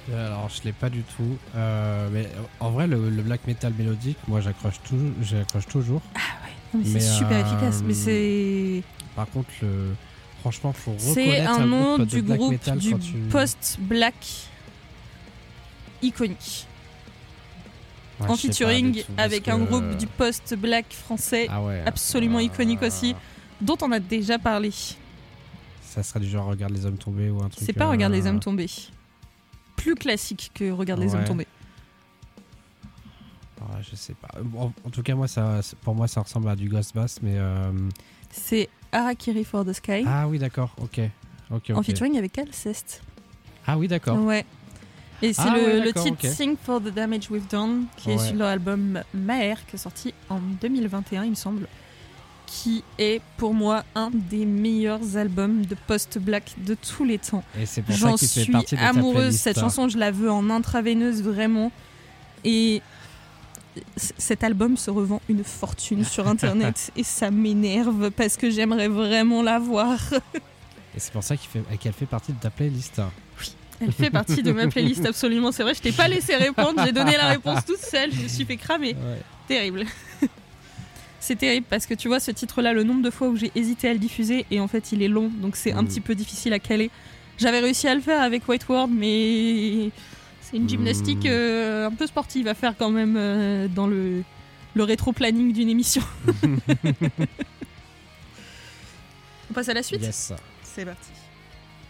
Alors, je l'ai pas du tout. Mais en vrai, le black metal mélodique, moi, j'accroche toujours. Ah ouais, non, mais c'est super efficace. Mais c'est. Par contre, franchement, faut C'est reconnaître un nom groupe du de black groupe metal du quand tu... post-black iconique. Ouais, En je sais pas featuring du tout, avec parce un que- groupe du post-black français Ah ouais, absolument iconique aussi, dont on a déjà parlé. Ça serait du genre Regarde les hommes tombés ou un truc. C'est pas Regarde les hommes tombés. Plus classique que Regarde les hommes tombés. Ouais, je sais pas. En tout cas, pour moi, ça ressemble à du Ghost Bass, mais. C'est Harakiri for the Sky. Ah oui, d'accord, ok. En featuring avec Alceste. Ah oui, d'accord. Ouais. Et c'est le titre Sing for the Damage We've Done, qui est sur leur album Maher, qui est sorti en 2021, il me semble. Qui est pour moi un des meilleurs albums de post-black de tous les temps. Et c'est pour ça qu'il fait partie de ta J'en suis amoureuse. playlist. Cette chanson, je la veux en intraveineuse vraiment. Et cet album se revend une fortune sur internet et ça m'énerve parce que j'aimerais vraiment l'avoir. Et c'est pour ça qu'elle fait partie de ta playlist. Oui, elle fait partie de ma playlist absolument. C'est vrai, je t'ai pas laissé répondre, j'ai donné la réponse toute seule, je me suis fait cramer. Ouais. Terrible. C'est terrible parce que tu vois ce titre-là, le nombre de fois où j'ai hésité à le diffuser et en fait il est long, donc c'est un petit peu difficile à caler. J'avais réussi à le faire avec White World, mais c'est une gymnastique un peu sportive à faire quand même dans le rétro-planning d'une émission. On passe à la suite ? Yes. C'est parti.